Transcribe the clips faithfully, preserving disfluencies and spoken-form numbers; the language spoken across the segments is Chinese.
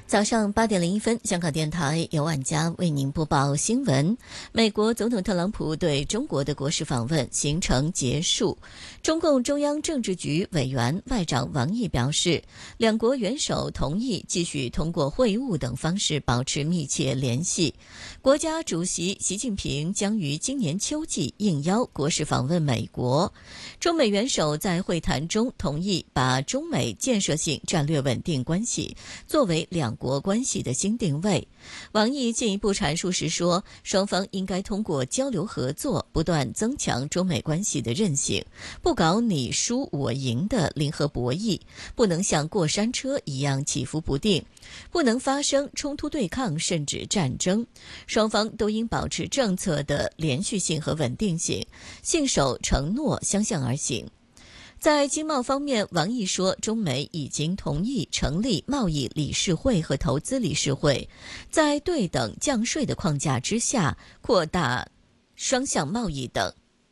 早上八点零一分，香港电台由晚佳为您播报新闻。美国总统特朗普对中国的国事访问行程结束。中共中央政治局委员外长王毅表示，两国元首同意继续通过会晤等方式保持密切联系。国家主席习近平将于今年秋季应邀国事访问美国。中美元首在会谈中同意把中美建设性战略稳定关系作为两国关系的新定位。王毅进一步阐述时说，双方应该通过交流合作，不断增强中美关系的韧性，不搞你输我赢的零和博弈，不能像过山车一样起伏不定，不能发生冲突对抗甚至战争。双方都应保持政策的连续性和稳定性，信守承诺，相向而行。在经贸方面，王毅说，中美已经同意成立贸易理事会和投资理事会，在对等降税的框架之下，扩大双向贸易等。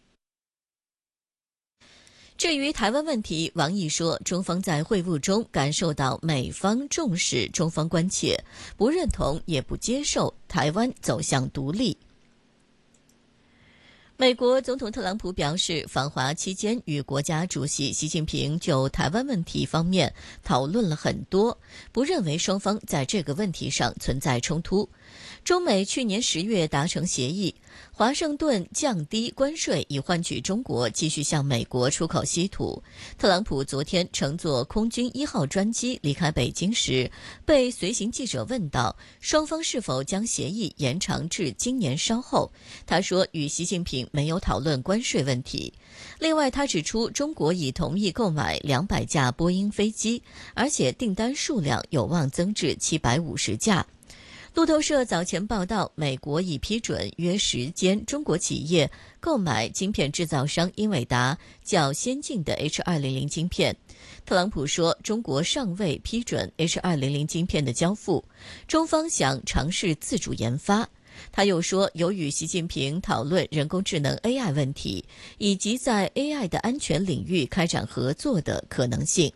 至于台湾问题，王毅说，中方在会晤中感受到美方重视中方关切，不认同也不接受台湾走向独立。美国总统特朗普表示，访华期间与国家主席习近平就台湾问题方面讨论了很多，不认为双方在这个问题上存在冲突。中美去年十月达成协议，华盛顿降低关税以换取中国继续向美国出口稀土。特朗普昨天乘坐空军一号专机离开北京时，被随行记者问到双方是否将协议延长至今年稍后，他说与习近平没有讨论关税问题。另外，他指出中国已同意购买两百架波音飞机，而且订单数量有望增至七百五十架。路透社早前报道，美国已批准约十间中国企业购买晶片制造商英伟达较先进的 H 二零零 晶片。特朗普说，中国尚未批准 H 二零零 晶片的交付，中方想尝试自主研发。他又说，有与习近平讨论人工智能 A I 问题，以及在 A I 的安全领域开展合作的可能性。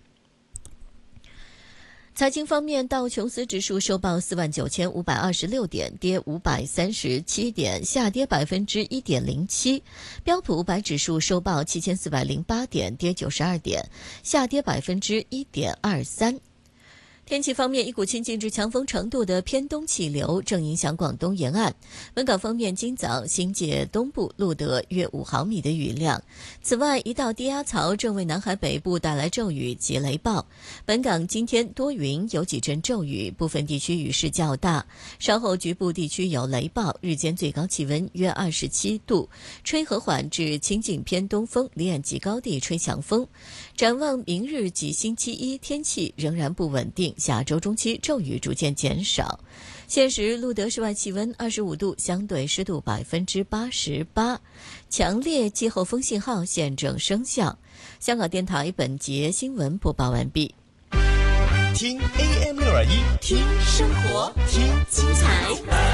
财经方面，道琼斯指数收报四万九千五百二十六点，跌五百三十七点，下跌百分之一点零七。标普五百指数收报七千四百零八点，跌九十二点，下跌百分之一点二三。天气方面，一股清劲至强风程度的偏东气流正影响广东沿岸。本港方面，今早新界东部录得约五毫米的雨量。此外，一道低压槽正为南海北部带来骤雨及雷暴。本港今天多云，有几阵骤雨，部分地区雨势较大。稍后局部地区有雷暴，日间最高气温约二十七度，吹和缓至清劲偏东风，离岸及高地吹强风。展望明日及星期一，天气仍然不稳定。下周中期骤雨逐渐减少。现时录得室外气温二十五度，相对湿度百分之八十八，强烈季候风信号现正生效。香港电台本节新闻播报完毕。 听 A M 六二一， 听生活，听精彩，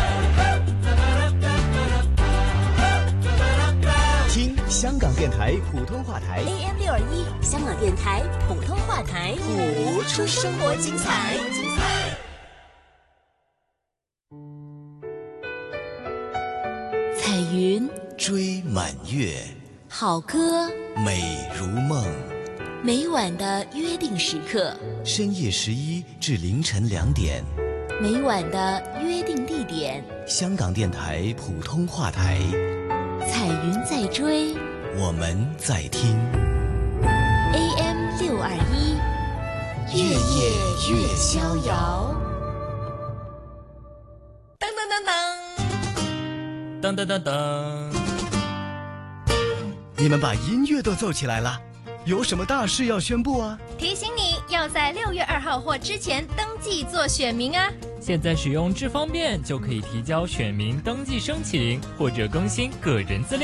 听香港电台普通话台 A M 六二一，香港电台普通话台， 谱出生活精彩。 彩云追满月， 好歌， 美如梦。 每晚的约定时刻， 深夜十一至凌晨两点， 每晚的约定地点， 香港电台普通话台。 彩云在追， 我们在听。 A M 六二一， 月夜越逍遥。 噔噔噔噔， 噔噔噔噔， 你们把音乐都奏起来了，有什么大事要宣布啊？ 提醒你要在六月二号或之前登记做选民啊！ 现在使用智方便就可以提交选民登记申请或者更新个人资料。